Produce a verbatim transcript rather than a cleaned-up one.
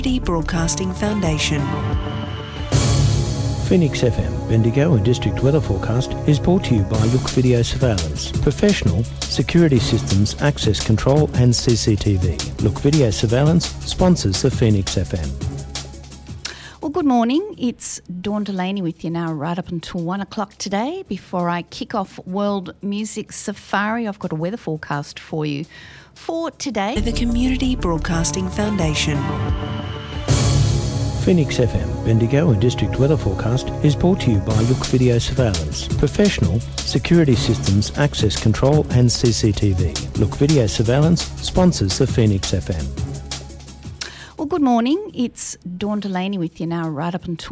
Broadcasting Foundation. Phoenix F M, Bendigo and District Weather Forecast is brought to you by Look Video Surveillance. Professional security systems, access control and C C T V. Look Video Surveillance sponsors the Phoenix F M. Well, good morning. It's Dawn Delaney with you now right up until one o'clock today. Before I kick off World Music Safari, I've got a weather forecast for you for today. The Community Broadcasting Foundation. Phoenix F M, Bendigo and District Weather Forecast is brought to you by Look Video Surveillance. Professional security systems, access control and C C T V. Look Video Surveillance sponsors the Phoenix F M. Well, good morning. It's Dawn Delaney with you now right up until